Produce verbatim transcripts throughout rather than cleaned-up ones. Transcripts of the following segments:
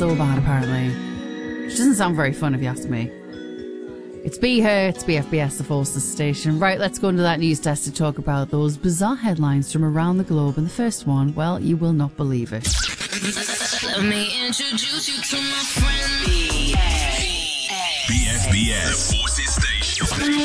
so bad, apparently. Which doesn't sound very fun if you ask me. It's Be Her, it's B F B S, the Forces station. Right, let's go into that news desk to talk about those bizarre headlines from around the globe. And the first one, well, you will not believe it. Let me introduce you to my friend B F B S, the Forces station.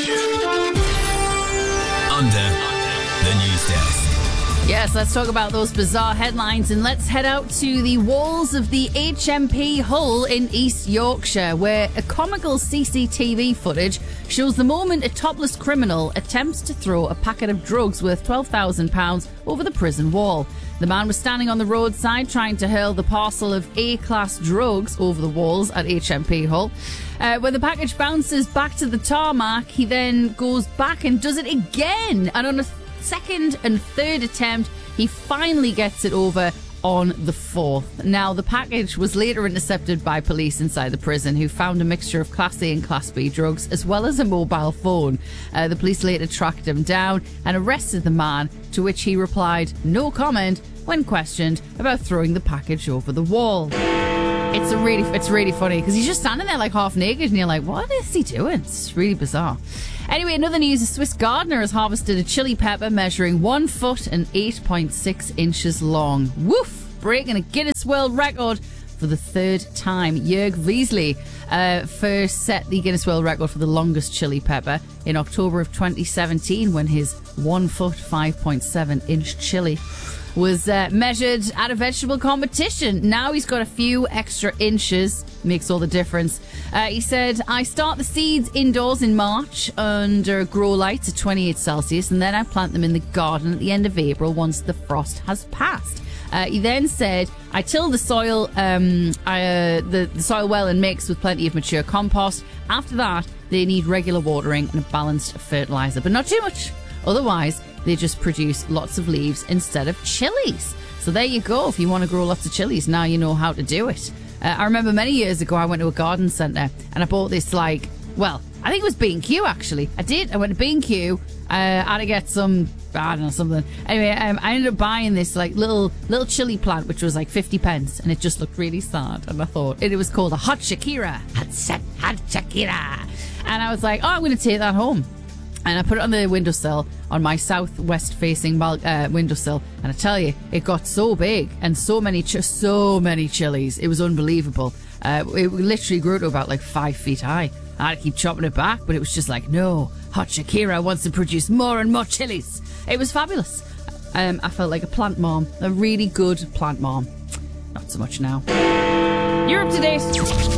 Under the news desk. Yes, let's talk about those bizarre headlines and let's head out to the walls of the H M P Hull in East Yorkshire, where a comical C C T V footage shows the moment a topless criminal attempts to throw a packet of drugs worth twelve thousand pounds over the prison wall. The man was standing on the roadside trying to hurl the parcel of A-class drugs over the walls at H M P Hull. Uh, when the package bounces back to the tarmac, he then goes back and does it again. And on a second and third attempt, he finally gets it over on the fourth. Now, the package was later intercepted by police inside the prison, who found a mixture of Class A and Class B drugs, as well as a mobile phone. Uh, the police later tracked him down and arrested the man, to which he replied, no comment, when questioned about throwing the package over the wall. It's a really, it's really funny, because he's just standing there like half naked, and you're like, what is he doing? It's really bizarre. Anyway, in other news, a Swiss gardener has harvested a chili pepper measuring one foot and eight point six inches long. Woof! Breaking a Guinness World Record for the third time. Jörg Wiesli uh, first set the Guinness World Record for the longest chili pepper in October of twenty seventeen, when his one foot, five point seven inch chili was uh, measured at a vegetable competition. Now he's got a few extra inches. Makes all the difference. Uh, he said, I start the seeds indoors in March under grow lights at twenty-eight Celsius, and then I plant them in the garden at the end of April once the frost has passed. Uh, he then said, I till the soil, um, I, uh, the, the soil well and mix with plenty of mature compost. After that, they need regular watering and a balanced fertilizer, but not too much. Otherwise, they just produce lots of leaves instead of chilies. So there you go. If you want to grow lots of chilies, now you know how to do it. Uh, I remember many years ago, I went to a garden centre and I bought this, like, well, I think it was B and Q, actually. I did. I went to B and Q. Uh, I had to get some, I don't know, something. Anyway, um, I ended up buying this, like, little little chili plant, which was like fifty pence, and it just looked really sad. And I thought, it, it was called a Hot Shakira. Hot, hot Shakira. And I was like, oh, I'm going to take that home. And I put it on the windowsill, on my southwest-facing uh, windowsill. And I tell you, it got so big and so many, ch- so many chilies. It was unbelievable. Uh, it literally grew to about like five feet high. I had to keep chopping it back, but it was just like, no, Hot Shakira wants to produce more and more chilies. It was fabulous. Um, I felt like a plant mom, a really good plant mom. Not so much now. You're up to date.